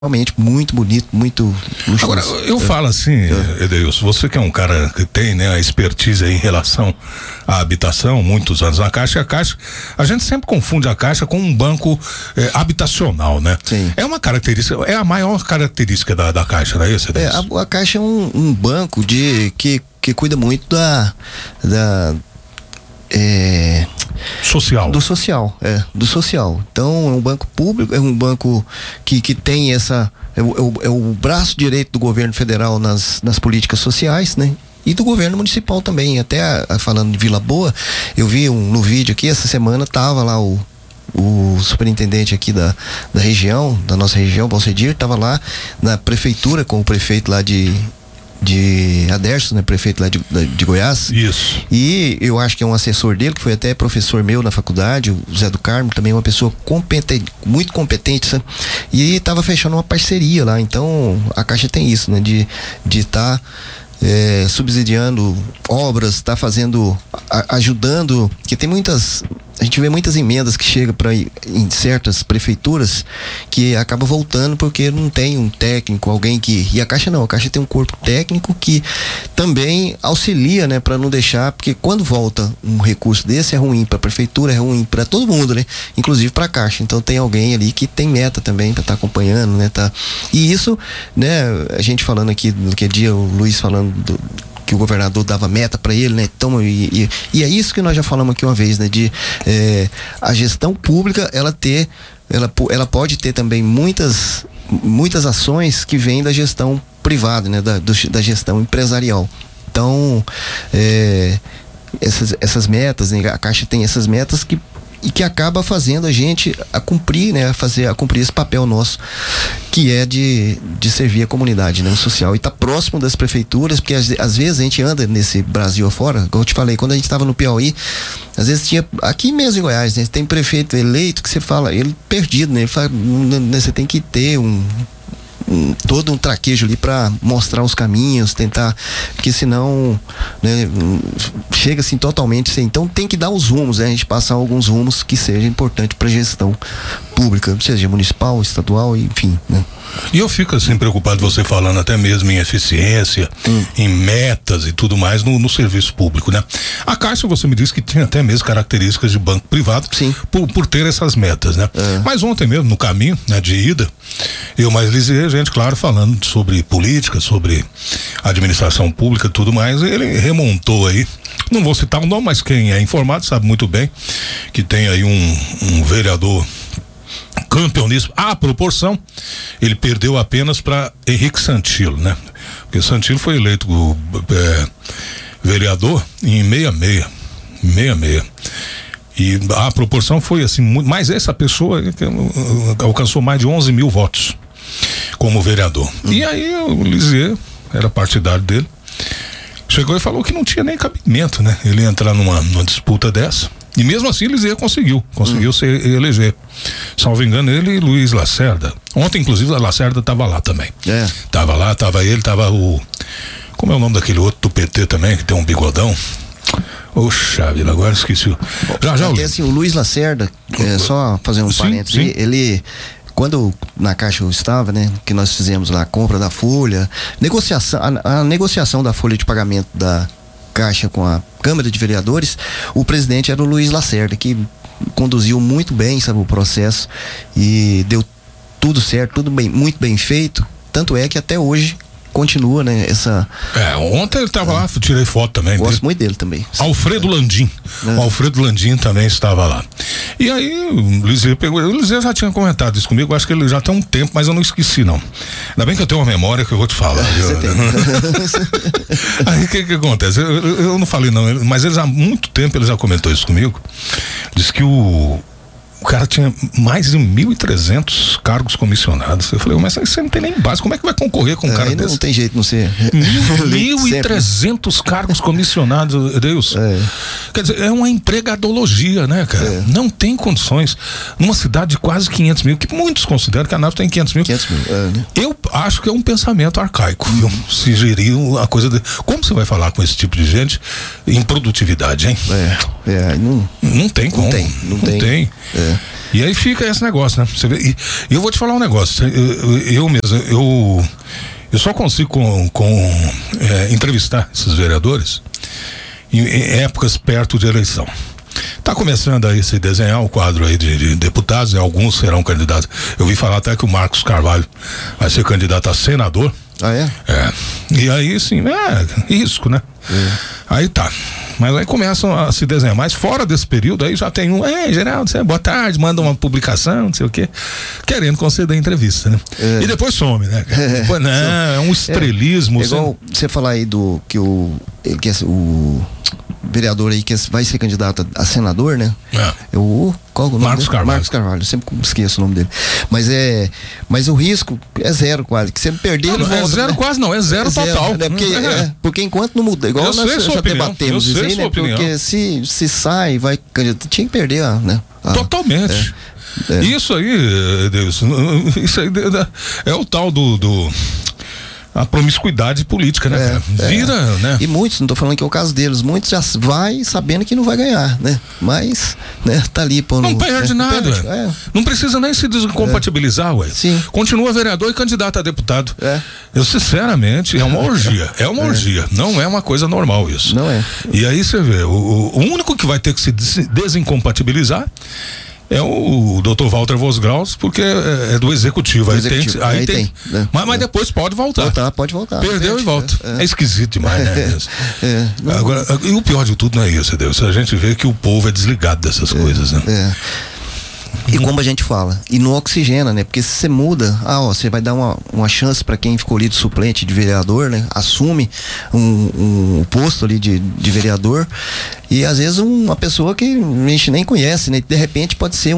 realmente muito bonito, muito luxuoso. Agora, eu falo assim, Edeilson, você que é um cara que tem, né, a expertise aí em relação à habitação, muitos anos na Caixa, e a Caixa, a gente sempre confunde a Caixa com um banco habitacional, né? Sim. É uma característica, é a maior característica da Caixa, não é isso, Edeilson? A Caixa é um banco que cuida muito social. Do social. Então, é um banco público, é um banco que tem essa... É o braço direito do governo federal nas políticas sociais, né? E do governo municipal também. Até falando de Vila Boa, eu vi no vídeo aqui, essa semana tava lá o superintendente aqui da região, da nossa região, Valcedir, tava lá na prefeitura com o prefeito lá de Aderson, né, prefeito lá de Goiás. Isso. E eu acho que é um assessor dele, que foi até professor meu na faculdade, o Zé do Carmo, também uma pessoa competente, muito competente, sabe? E estava fechando uma parceria lá. Então a Caixa tem isso, né, de estar subsidiando obras, tá fazendo, ajudando, que tem a gente vê muitas emendas que chegam em certas prefeituras que acaba voltando porque não tem um técnico, alguém e a Caixa não, a Caixa tem um corpo técnico que também auxilia, né, para não deixar, porque quando volta um recurso desse é ruim para a prefeitura, é ruim para todo mundo, né, inclusive para a Caixa. Então tem alguém ali que tem meta também para estar acompanhando, né, tá. E isso, né, a gente falando aqui no que dia o Luiz falando que o governador dava meta para ele, né? Então, e é isso que nós já falamos aqui uma vez, né? A gestão pública, ela pode ter também muitas ações que vêm da gestão privada, né? Da gestão empresarial. Então, essas metas, né? A Caixa tem essas metas que acaba fazendo a gente a cumprir, né, a cumprir esse papel nosso, que é de servir a comunidade, né, no social, e tá próximo das prefeituras, porque às vezes a gente anda nesse Brasil afora, como eu te falei, quando a gente estava no Piauí, às vezes tinha, aqui mesmo em Goiás, né, tem prefeito eleito que você fala, ele perdido, né, ele fala, você tem que ter todo um traquejo ali para mostrar os caminhos, tentar, porque senão, né, chega assim totalmente sem. Então tem que dar os rumos, né, a gente passar alguns rumos que sejam importantes para a gestão pública, seja municipal, estadual, enfim, né. E eu fico assim preocupado, você falando até mesmo em eficiência, em metas e tudo mais no serviço público, né? A Caixa, você me disse que tinha até mesmo características de banco privado. Sim. Por ter essas metas, né? Mas ontem mesmo, no caminho, né, de ida, eu mais Lisier, gente, claro, falando sobre política, sobre administração pública e tudo mais, ele remontou aí, não vou citar o nome, mas quem é informado sabe muito bem que tem aí um vereador campeonismo à proporção, ele perdeu apenas para Henrique Santilo, né? Porque Santilo foi eleito vereador em 66. E a proporção foi assim, mas essa pessoa alcançou mais de 11 mil votos como vereador. E aí o Lisier, era partidário dele, chegou e falou que não tinha nem cabimento, né? Ele entrar numa disputa dessa. E mesmo assim Lisier conseguiu se eleger. Salvo engano, ele e Luiz Lacerda. Ontem, inclusive, a Lacerda estava lá também. Tava lá, tava ele, tava como é o nome daquele outro do PT também, que tem um bigodão? Oxa vida, agora esqueci. Porque assim, o Luiz Lacerda, só fazer um parênteses, ele... Quando na Caixa eu estava, né, que nós fizemos lá a compra da folha, a negociação da folha de pagamento da Caixa com a Câmara de Vereadores, o presidente era o Luiz Lacerda, que conduziu muito bem, sabe, o processo, e deu tudo certo, tudo bem, muito bem feito, tanto é que até hoje continua, né, essa... ontem ele estava lá, tirei foto também. Gosto muito dele também. Alfredo Landim. O Alfredo Landim também estava lá. E aí o Lisier pegou, o Lisier já tinha comentado isso comigo, acho que ele já tem um tempo, mas eu não esqueci não. Ainda bem que eu tenho uma memória que eu vou te falar. Você tem. Aí o que acontece? Eu não falei não, mas ele já há muito tempo ele já comentou isso comigo. Diz que o cara tinha mais de 1.300 cargos comissionados. Eu falei, mas você não tem nem base, como é que vai concorrer com um cara desse? Não tem jeito de não ser. 1.300 cargos comissionados, Deus. Quer dizer, é uma empregadologia, né, cara? Não tem condições. Numa cidade de quase 500 mil, que muitos consideram que a Anápolis tem 500 mil. 500 mil, né? Acho que é um pensamento arcaico, viu? Se gerir a coisa como você vai falar com esse tipo de gente em produtividade, hein? Não tem como. Não tem. E aí fica esse negócio, né? Você vê, e eu vou te falar um negócio. Eu só consigo entrevistar esses vereadores em épocas perto de eleição. Tá começando aí a se desenhar o quadro aí de deputados, e alguns serão candidatos. Eu vi falar até que o Marcos Carvalho vai ser candidato a senador. Ah, é? E aí, sim, risco, né? Aí tá. Mas aí começam a se desenhar. Mas fora desse período, aí já tem Geraldo, boa tarde, manda uma publicação, não sei o quê, querendo conceder entrevista, né? E depois some, né? Depois, é um estrelismo. Igual você falar aí do que o vereador aí que vai ser candidato a senador, né? Qual o nome Marcos dele? Carvalho. Marcos Carvalho, eu sempre esqueço o nome dele. Mas o risco é zero quase, que se ele perder, ele volta, zero, né? Quase não, é zero total. Né? Porque enquanto não muda, igual nós já debatemos isso aí, né? Porque se sai, vai candidato, tinha que perder, né? Totalmente. Isso aí, Deus, isso aí é o tal a promiscuidade política, né? Vira, né? E muitos, não tô falando que é o caso deles, muitos já vai sabendo que não vai ganhar, né? Mas, né, tá ali pondo. Não perde nada. Não precisa nem se descompatibilizar, ué. Sim. Continua vereador e candidato a deputado. Eu, sinceramente, é uma orgia. É uma orgia. Não é uma coisa normal isso. Não é. E aí você vê, o único que vai ter que se desincompatibilizar é o Dr. Walter Vosgraus, porque é do executivo. Aí tem. Né? Mas depois pode voltar. Pode voltar. Perdeu e volta. É esquisito demais, né? Agora, e o pior de tudo não é isso, Deus. A gente vê que o povo é desligado dessas coisas, né? E como a gente fala, e não oxigena, né? Porque se você muda, você vai dar uma chance para quem ficou ali de suplente de vereador, né? Assume um posto ali de vereador, e às vezes uma pessoa que a gente nem conhece, né? De repente pode ser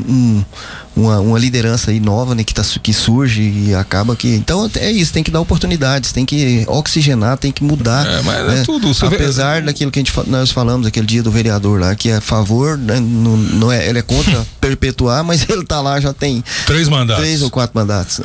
uma liderança aí nova, né? Que surge e acaba que... Então é isso, tem que dar oportunidades, tem que oxigenar, tem que mudar. Mas né? é tudo. Apesar daquilo que nós falamos aquele dia do vereador lá, que é a favor, né? Não é, ele é contra perpetuar, mas ele tá lá, já tem 3 mandatos. 3 ou 4 mandatos.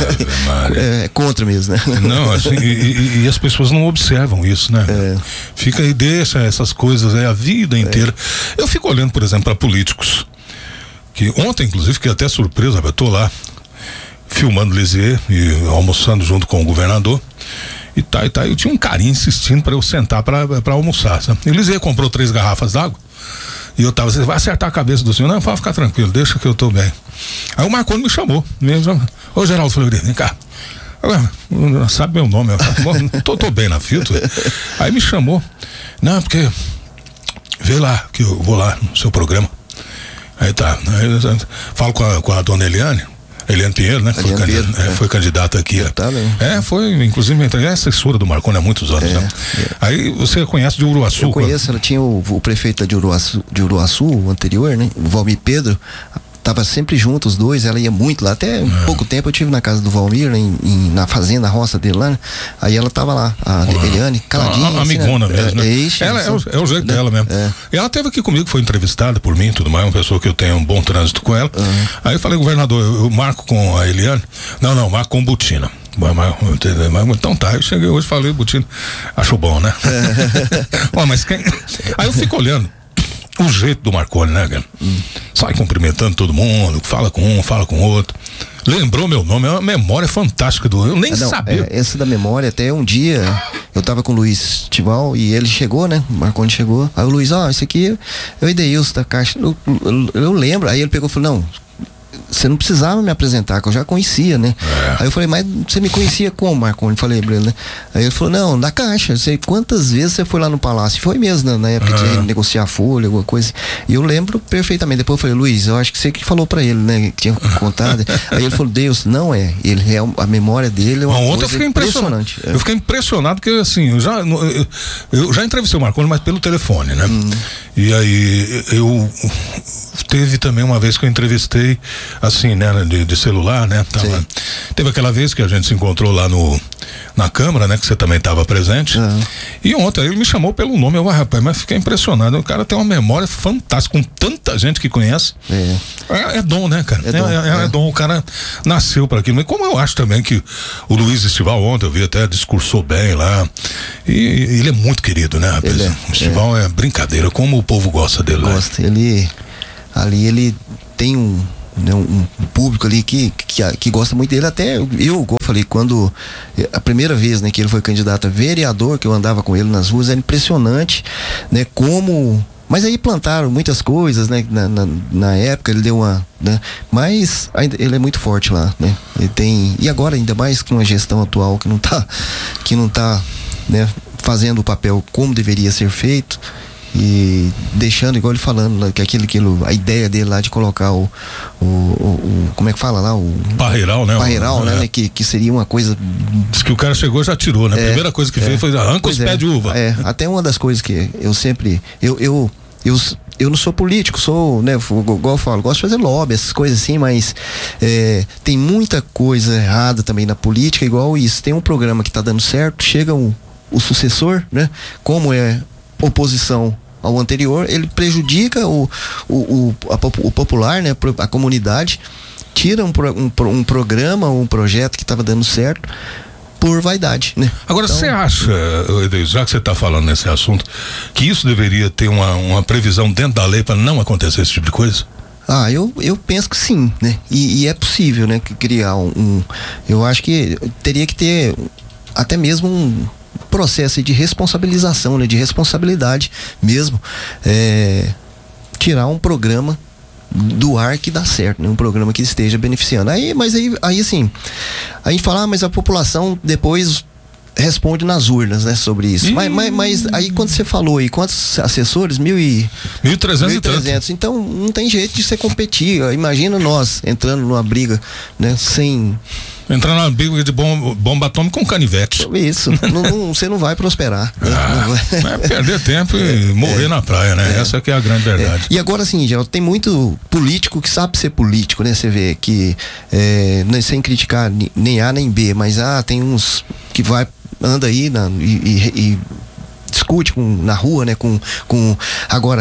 É contra mesmo, né? Não, assim, e as pessoas não observam isso, né? Fica aí, deixa essas coisas aí a vida inteira. Eu fico olhando, por exemplo, para políticos. Que ontem, inclusive, fiquei até surpreso, eu tô lá filmando Lisier e almoçando junto com o governador. E tá. Eu tinha um carinho insistindo para eu sentar para almoçar, sabe? E o Lisier comprou 3 garrafas d'água. E eu tava, você vai acertar a cabeça do senhor? Não, pode ficar tranquilo, deixa que eu tô bem. Aí o Marconi me chamou. Ô Geraldo, falei, vem cá. Sabe meu nome? Eu tô bem na filtro. Aí me chamou. Não, porque vê lá, que eu vou lá no seu programa. Aí tá. Aí, falo com a dona Eliane Pinheiro, né? Foi candidata aqui. Foi, inclusive, é assessora do Marconi há muitos anos, né? Aí você conhece de Uruaçu? Eu conheço, ela tinha o prefeito de Uruaçu, o anterior, né? O Valmir Pedro. Tava sempre junto os dois, ela ia muito lá, até pouco tempo eu estive na casa do Valmir, na fazenda, a roça dele lá, né? Aí ela tava lá, a Eliane, caladinha. Uma amigona assim, né? mesmo, né? Ela é o jeito dela mesmo. E ela esteve aqui comigo, foi entrevistada por mim e tudo mais, uma pessoa que eu tenho um bom trânsito com ela. Aí eu falei, governador, eu marco com a Eliane? Não, marco com o Butina. Então tá, eu cheguei hoje, falei, Butina, achou bom, né? Mas quem... Aí eu fico olhando o jeito do Marconi, né, cara? Sai cumprimentando todo mundo, fala com um, fala com o outro. Lembrou meu nome, é uma memória fantástica eu nem sabia. Essa da memória, até um dia eu tava com o Luiz Tival e ele chegou, né? O Marconi chegou. Aí o Luiz, esse aqui é o Edeilson da Caixa. Eu lembro. Aí ele pegou e falou, não, você não precisava me apresentar, que eu já conhecia, né? Aí eu falei, mas você me conhecia como, Marconi? Falei pra ele, né? Aí ele falou, não, da Caixa, eu sei quantas vezes você foi lá no Palácio. Foi mesmo, na época de negociar folha, alguma coisa. E eu lembro perfeitamente. Depois eu falei, Luiz, eu acho que você que falou pra ele, né? Que tinha contado. Aí ele falou, Deus, não é. A memória dele é uma coisa eu fiquei impressionante. Eu fiquei impressionado porque, assim, eu já entrevistei o Marconi, mas pelo telefone, né? E aí, teve também uma vez que eu entrevistei assim, né, de celular, né? Teve aquela vez que a gente se encontrou lá na Câmara, né? Que você também estava presente. E ontem ele me chamou pelo nome, rapaz, mas fiquei impressionado. O cara tem uma memória fantástica, com tanta gente que conhece. É dom, né, cara? É dom. O cara nasceu para aquilo. Mas como eu acho também que o Luiz Estival ontem, eu vi até, discursou bem lá. E ele é muito querido, né, rapaz? O Estival é brincadeira, como o povo gosta dele. Gosta. Ele tem um público ali que gosta muito dele. Até eu, igual eu falei, quando a primeira vez, né, que ele foi candidato a vereador, que eu andava com ele nas ruas, era impressionante, né, mas aí plantaram muitas coisas, né, na época ele deu uma, né, mas ainda ele é muito forte lá, né, e agora ainda mais com a gestão atual que não tá, né, fazendo o papel como deveria ser feito. E deixando, igual ele falando, que a ideia dele lá de colocar como é que fala lá? O Parreiral, né? Parreiral, né? Que seria uma coisa. Diz que o cara chegou e já tirou, né? A primeira coisa que fez foi arranca os pés de uva. Até uma das coisas que eu sempre. Eu não sou político, né? Igual eu falo, gosto de fazer lobby, essas coisas assim, mas tem muita coisa errada também na política, igual isso. Tem um programa que tá dando certo, chega o sucessor, né? Como é oposição ao anterior, ele prejudica o popular, né, a comunidade, tira um programa, um projeto que estava dando certo por vaidade, né? Agora, você acha, já que você está falando nesse assunto, que isso deveria ter uma previsão dentro da lei para não acontecer esse tipo de coisa? Eu penso que sim, né? E é possível, né, criar eu acho que teria que ter até mesmo um processo de responsabilização, né, de responsabilidade mesmo, tirar um programa do ar que dá certo, né, um programa que esteja beneficiando. Mas aí assim, a gente fala, mas a população depois responde nas urnas, né, sobre isso. Mas aí quando você falou aí, quantos assessores? 1.300. Então não tem jeito de você competir. Imagina nós entrando numa briga, né, sem... Entrar na briga de bomba atômica com canivete. Isso, você não vai prosperar. Né? Vai perder tempo e morrer na praia, né? Essa que é a grande verdade. E agora assim, Geraldo, tem muito político que sabe ser político, né? Você vê que, sem criticar nem A nem B, mas tem uns que anda aí e discute na rua, né? Agora,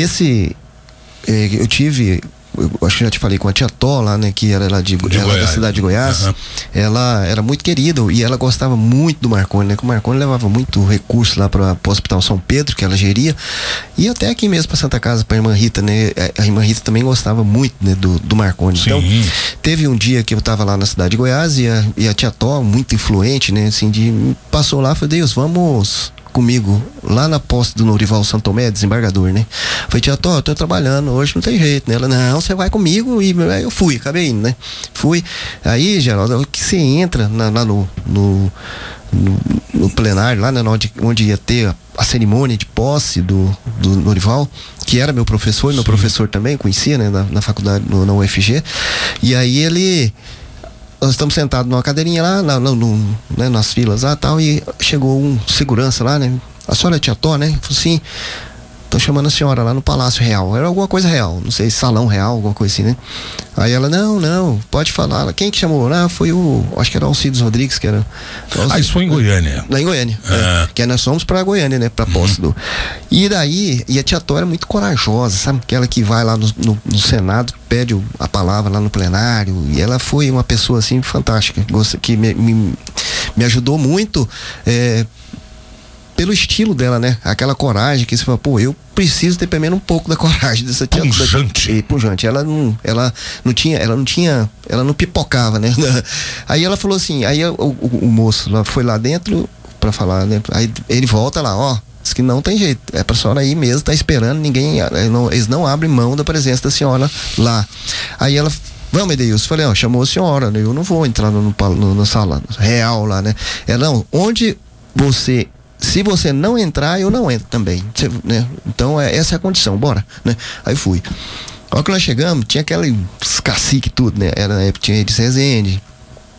eu tive... Eu acho que já te falei com a tia Tó lá, né? Que era lá da cidade de Goiás. Ela era muito querida e ela gostava muito do Marconi, né? Que o Marconi levava muito recurso lá para o Hospital São Pedro, que ela geria. E até aqui mesmo para Santa Casa, para a irmã Rita, né? A irmã Rita também gostava muito, né, do Marconi. Sim. Então, teve um dia que eu tava lá na cidade de Goiás e a tia Tó, muito influente, né? Assim, passou lá e falou, Deus, vamos comigo lá na posse do Norival Santomé, desembargador, né? Falei, tia Tó, eu tô trabalhando, hoje não tem jeito, né? Ela, não, você vai comigo, e eu fui, acabei indo, né? Fui. Aí, Geraldo, que você entra lá no plenário, lá, né, onde ia ter a cerimônia de posse do Norival, que era meu professor, meu professor também, conhecia, né, na faculdade, na UFG, e aí nós estamos sentados numa cadeirinha lá, né, nas filas lá e tal, e chegou um segurança lá, né? A senhora é tia Tó, né? Falou assim, tô chamando a senhora lá no Palácio Real. Era alguma coisa real, não sei, Salão Real, alguma coisa assim, né? Aí ela, não, pode falar. Quem que chamou? Foi acho que era o Alcides Rodrigues, que era... isso foi em Goiânia. Lá em Goiânia, que nós fomos pra Goiânia, né? Pra posse do... E daí, a tia Tó era muito corajosa, sabe? Aquela que vai lá no Senado, pede a palavra lá no plenário, e ela foi uma pessoa, assim, fantástica, que me ajudou muito, pelo estilo dela, né? Aquela coragem que você fala, eu preciso ter pelo menos um pouco da coragem dessa tia. Punjante. Ela não pipocava, né? Aí ela falou assim, aí o moço lá foi lá dentro pra falar, né? Aí ele volta lá, diz que não tem jeito, é pra senhora aí mesmo, tá esperando, eles não abrem mão da presença da senhora lá. Aí ela, vamos, Edeilson, falei, chamou a senhora, né? Eu não vou entrar na sala real lá, né? Não, se você não entrar, eu não entro também, né? Então essa é a condição, bora, né? Aí fui. A hora que nós chegamos, tinha aqueles cacique tudo, né? Era na época, tinha Edson Rezende,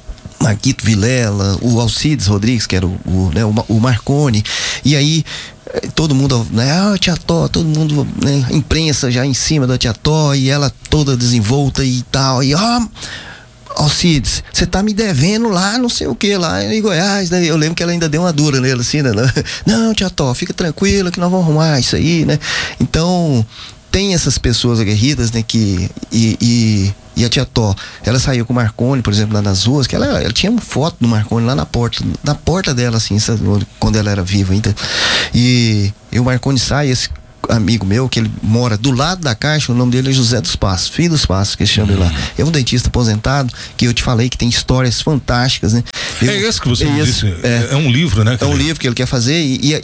Marquito Vilela, o Alcides Rodrigues, que era o Marconi, e aí todo mundo, né? Tia Tó, todo mundo, né? Imprensa já em cima da Tia Tó e ela toda desenvolta e tal. E Alcides, você tá me devendo lá, não sei o que, lá em Goiás, né? Eu lembro que ela ainda deu uma dura nele, assim, né? Não, Tia Tó, fica tranquila que nós vamos arrumar isso aí, né? Então, tem essas pessoas aguerridas, né? E a Tia Tó, ela saiu com o Marconi, por exemplo, lá nas ruas, que ela tinha uma foto do Marconi lá na porta dela, assim, quando ela era viva ainda. E o Marconi sai, esse amigo meu, que ele mora do lado da Caixa, o nome dele é José dos Passos, filho dos Passos, que ele chama ele lá. É um dentista aposentado, que eu te falei que tem histórias fantásticas, né? Esse que você me disse, é um livro, né? É um livro que ele quer fazer e